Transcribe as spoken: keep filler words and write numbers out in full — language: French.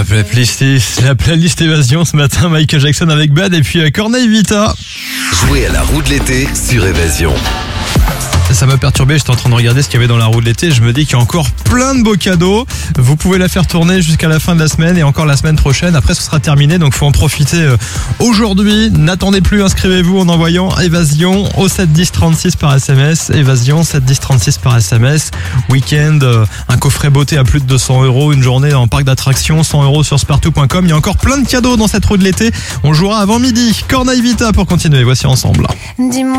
playlist, la playlist Évasion ce matin, Michael Jackson avec Bad et puis Corneille Vita. Jouez à la roue de l'été sur Évasion. Ça m'a perturbé, j'étais en train de regarder ce qu'il y avait dans la roue de l'été. Je me dis qu'il y a encore plein de beaux cadeaux. Vous pouvez la faire tourner jusqu'à la fin de la semaine et encore la semaine prochaine. Après, ce sera terminé, donc faut en profiter aujourd'hui. N'attendez plus, inscrivez-vous en envoyant Évasion au sept dix trente-six par S M S. Évasion sept dix trente-six par S M S. Week-end, un coffret beauté à plus de deux cents euros, une journée en parc d'attractions, cent euros sur spartou point com. Il y a encore plein de cadeaux dans cette roue de l'été. On jouera avant midi. Corneille Vita pour continuer. Voici ensemble. Dis-moi.